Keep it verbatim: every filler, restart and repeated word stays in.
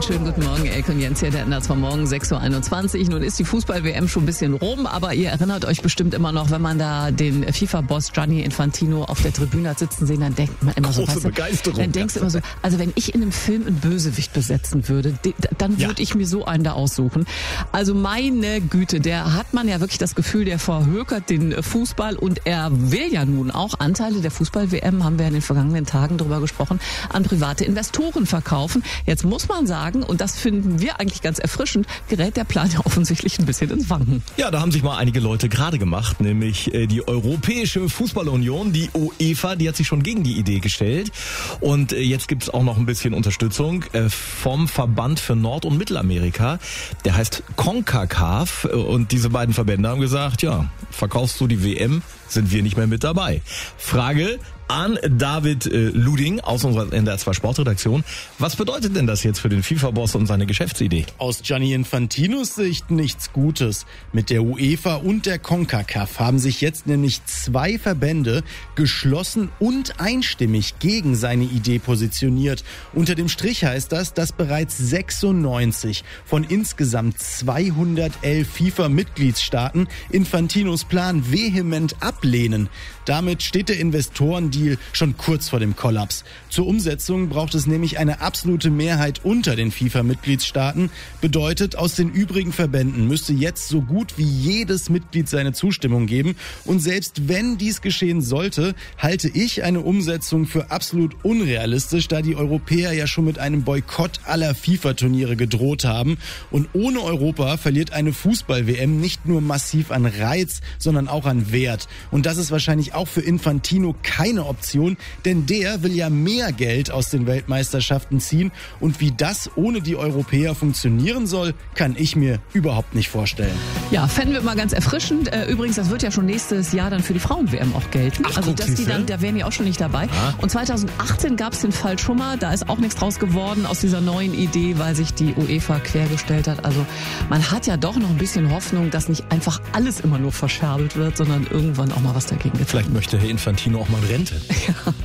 schönen guten Morgen, Elke und Jens hier, der Ender vom Morgen, sechs Uhr einundzwanzig. Nun ist die Fußball-W M schon ein bisschen rum, aber ihr erinnert euch bestimmt immer noch, wenn man da den FIFA-Boss Gianni Infantino auf der Tribüne hat sitzen sehen, dann denkt man immer Große so, weißt du, Begeisterung. dann denkst du immer so, also wenn ich in einem Film einen Bösewicht besetzen würde, dann würde ja. ich mir so einen da aussuchen. Also meine Güte, der hat man ja wirklich das Gefühl, der verhökert den Fußball und er will ja nun auch Anteile der Fußball-W M, haben wir in den vergangenen Tagen drüber gesprochen, an private Investoren verkaufen. Jetzt muss man sagen, und das finden wir eigentlich ganz erfrischend, gerät der Plan ja offensichtlich ein bisschen ins Wanken. Ja, da haben sich mal einige Leute gerade gemacht, nämlich die Europäische Fußballunion, die UEFA, die hat sich schon gegen die Idee gestellt. Und jetzt gibt's auch noch ein bisschen Unterstützung vom Verband für Nord- und Mittelamerika. Der heißt CONCACAF und diese beiden Verbände haben gesagt, ja, verkaufst du die W M, sind wir nicht mehr mit dabei. Frage an David äh, Luding aus unserer N D R zwei Sportredaktion. Was bedeutet denn das jetzt für den FIFA-Boss und seine Geschäftsidee? Aus Gianni Infantinos Sicht nichts Gutes. Mit der UEFA und der CONCACAF haben sich jetzt nämlich zwei Verbände geschlossen und einstimmig gegen seine Idee positioniert. Unter dem Strich heißt das, dass bereits sechsundneunzig von insgesamt zweihundertelf FIFA-Mitgliedsstaaten Infantinos Plan vehement ablehnen. Damit steht der Investorendeal schon kurz vor dem Kollaps. Zur Umsetzung braucht es nämlich eine absolute Mehrheit unter den FIFA-Mitgliedstaaten. Bedeutet, aus den übrigen Verbänden müsste jetzt so gut wie jedes Mitglied seine Zustimmung geben. Und selbst wenn dies geschehen sollte, halte ich eine Umsetzung für absolut unrealistisch, da die Europäer ja schon mit einem Boykott aller FIFA-Turniere gedroht haben. Und ohne Europa verliert eine Fußball-W M nicht nur massiv an Reiz, sondern auch an Wert. Und das ist wahrscheinlich auch für Infantino keine Option, denn der will ja mehr Geld aus den Weltmeisterschaften ziehen und wie das ohne die Europäer funktionieren soll, kann ich mir überhaupt nicht vorstellen. Ja, fänden wir mal ganz erfrischend. Übrigens, das wird ja schon nächstes Jahr dann für die Frauen-W M auch gelten. Ach, also guck, dass die dann, da wären die auch schon nicht dabei. Ah. Und zweitausendachtzehn gab es den Fall schon mal, da ist auch nichts draus geworden aus dieser neuen Idee, weil sich die UEFA quergestellt hat. Also man hat ja doch noch ein bisschen Hoffnung, dass nicht einfach alles immer nur verscherbelt wird, sondern irgendwann auch mal was dagegen getan. Vielleicht möchte Herr Infantino auch mal in Rente. Ja.